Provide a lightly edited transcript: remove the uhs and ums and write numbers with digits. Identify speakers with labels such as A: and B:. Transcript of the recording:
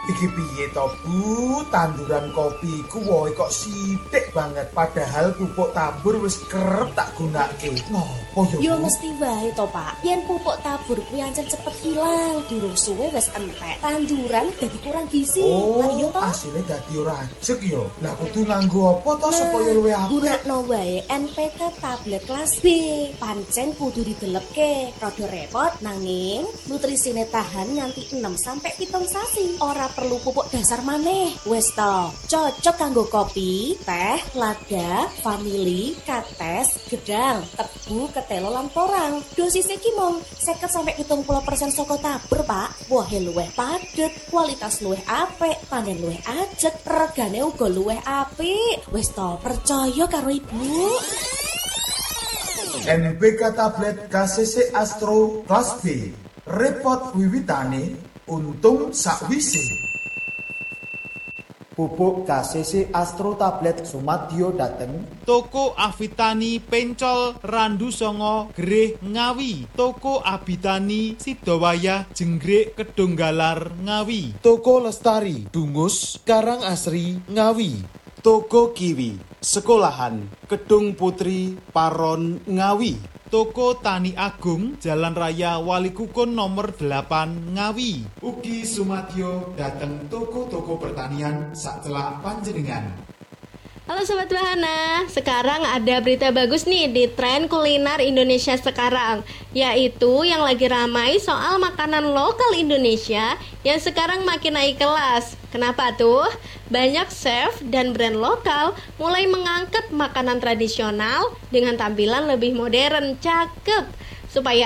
A: Iki piye to, Bu? Tanduran kopi ku wohe kok sithik banget padahal pupuk tabur wis kerep tak gunake. Nopo yo,
B: Yo
A: Bu?
B: mesti wae to, Pak. Yen pupuk tabur kuwi ancen cepet hilang, durung suwe wis entek. Tanduran dadi kurang gizi. Lah iya to?
A: Asile dadi ora ajeg yo. Lah kudu nganggo apa to supaya luwih apik?
B: Gunakno wae NPK tablet kelas B. Pancen kudu didelepke. Rada repot nanging nutrisine tahan nganti 6 sampai 7 sasi. Ora perlu pupuk dasar maneh. Wis to, cocok kanggo kopi, teh, lada, vanili, kates, gedang, tebu, ketelo lan porang. Dosis iki mung 50 sampai 70% saka tabur, Pak. Wohe luwih padet, kualitas luwih apik, panen luwih ajeg, regane uga luwih apik. Wis to, percaya karo Ibu.
A: NPK tablet KCC Astro kelas B. Repot wiwitane, untung sakwise.
C: Pupuk KCC Astro Tablet sumadyo dateng
D: Toko Avitani Pencol Randu Songo Gereh Ngawi, Toko Abitani Sidowaya Jenggrik Kedunggalar Ngawi,
E: Toko Lestari Dungus Karang Asri Ngawi, Toko Kiwi Sekolahan Kedung Putri Paron Ngawi,
D: Toko Tani Agung Jalan Raya Walikukun nomor 8 Ngawi.
A: Ugi sumadyo dateng toko-toko pertanian sacelak panjenengan.
F: Halo Sobat Bahana, sekarang ada berita bagus nih di tren kuliner Indonesia sekarang, yaitu yang lagi ramai soal makanan lokal Indonesia yang sekarang makin naik kelas. Kenapa tuh? Banyak chef dan brand lokal mulai mengangkat makanan tradisional dengan tampilan lebih modern, cakep, supaya